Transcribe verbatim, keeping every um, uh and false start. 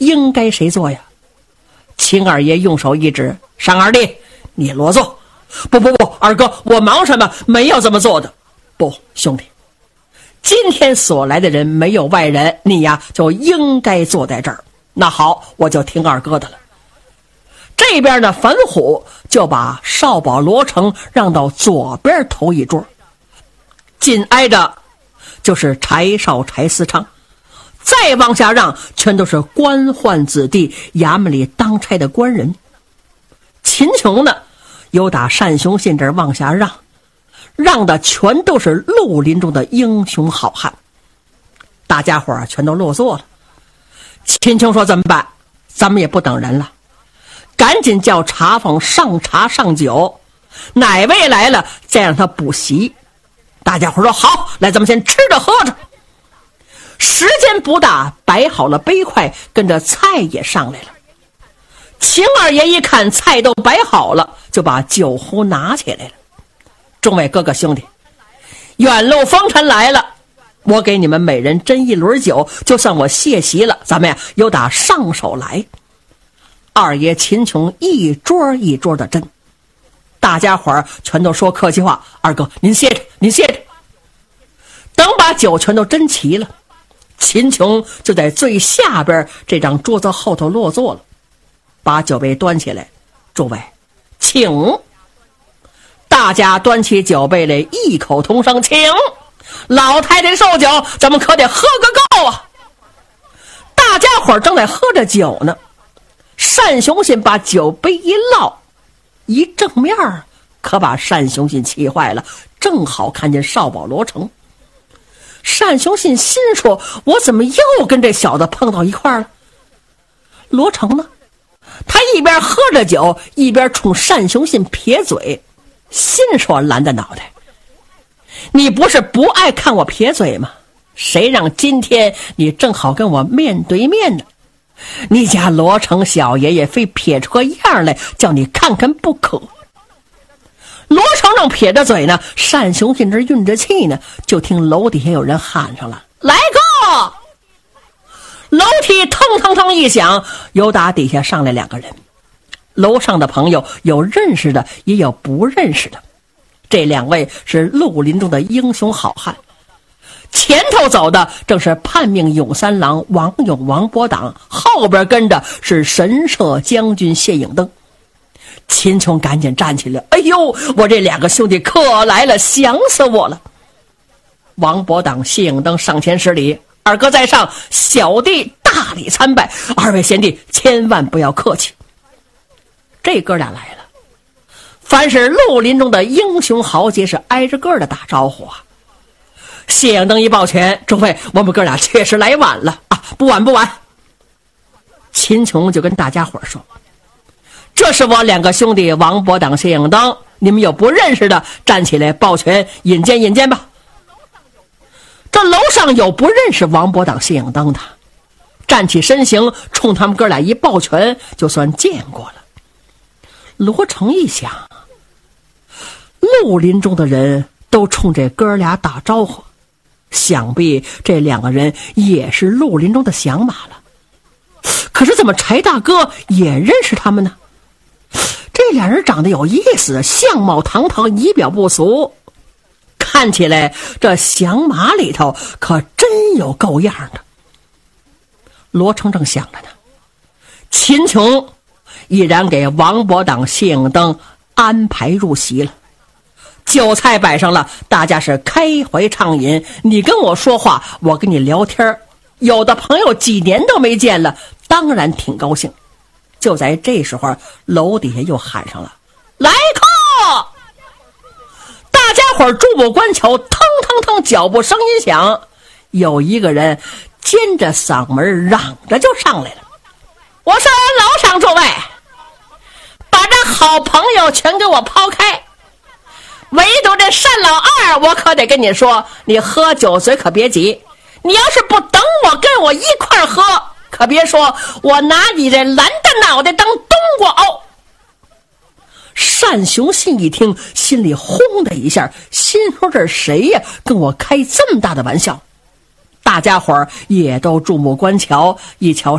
应该谁做呀？秦二爷用手一指，上二弟，你落座。不不不，二哥，我忙什么？没有这么做的。不，兄弟，今天所来的人没有外人，你呀就应该坐在这儿。那好，我就听二哥的了。这边呢，樊虎就把少保罗成让到左边头一桌，紧挨着就是柴少、柴思昌，再往下让全都是官宦子弟，衙门里当差的官人。秦琼呢，由打单雄信这儿往下让，让的全都是绿林中的英雄好汉。大家伙儿全都落座了。秦琼说：“怎么办？咱们也不等人了，赶紧叫茶坊上茶上酒，哪位来了再让他补席。”大家伙说：“好，来，咱们先吃着喝着。”时间不大，摆好了杯筷，跟着菜也上来了。秦二爷一看菜都摆好了，就把酒壶拿起来了。众位哥哥兄弟，远路风尘来了，我给你们每人斟一轮酒，就算我谢席了。咱们呀，由打上手来。二爷秦琼一桌一桌的斟，大家伙儿全都说客气话：“二哥，您歇着，您歇着。”等把酒全都斟齐了，秦琼就在最下边这张桌子后头落座了，把酒杯端起来：“诸位，请。”大家端起酒杯来，异口同声：“请！老太太受酒，咱们可得喝个够啊！”大家伙正在喝着酒呢，单雄信把酒杯一落，一正面可把单雄信气坏了。正好看见少保罗成，单雄信心说：“我怎么又跟这小子碰到一块了？”罗成呢，他一边喝着酒，一边冲单雄信撇嘴，心说：“蓝的脑袋，你不是不爱看我撇嘴吗？谁让今天你正好跟我面对面呢？你家罗成小爷爷非撇出个样来叫你看看不可。”罗成正撇着嘴呢，单雄信这运着气呢，就听楼底下有人喊上了：“来个！”楼梯腾腾腾一响，由打底下上来两个人。楼上的朋友有认识的，也有不认识的。这两位是绿林中的英雄好汉，前头走的正是叛命勇三郎王勇王伯党，后边跟着是神社将军谢影灯。秦琼赶紧站起来：“哎呦，我这两个兄弟可来了，想死我了！”王伯党、谢影灯上前施礼：“二哥在上，小弟大礼参拜，二位贤弟千万不要客气。”这哥俩来了，凡是绿林中的英雄豪杰是挨着个的打招呼啊。谢影灯一抱拳：“诸位，我们哥俩确实来晚了啊，不晚不晚。”秦琼就跟大家伙说：“这是我两个兄弟王伯党、谢影灯，你们有不认识的，站起来抱拳引荐引荐吧。”这楼上有不认识王伯党、谢影灯的，站起身形，冲他们哥俩一抱拳，就算见过了。罗成一想，绿林中的人都冲这哥俩打招呼，想必这两个人也是绿林中的响马了。可是怎么柴大哥也认识他们呢？这俩人长得有意思，相貌堂堂，仪表不俗，看起来这响马里头可真有够样的。罗成正想着呢，秦琼已然给王伯党、谢影灯安排入席了，酒菜摆上了，大家是开怀畅饮，你跟我说话，我跟你聊天，有的朋友几年都没见了，当然挺高兴。就在这时候，楼底下又喊上了：“来客！”大家伙注目观瞧，腾腾腾，脚步声音响，有一个人尖着嗓门嚷着就上来了：“我说楼上诸位，把这好朋友全给我抛开，唯独这单老二，我可得跟你说，你喝酒嘴可别急，你要是不等我跟我一块喝，可别说我拿你这蓝的脑袋当冬瓜熬。”单雄信一听，心里轰的一下，心说这谁呀，跟我开这么大的玩笑。大家伙儿也都注目观瞧，一瞧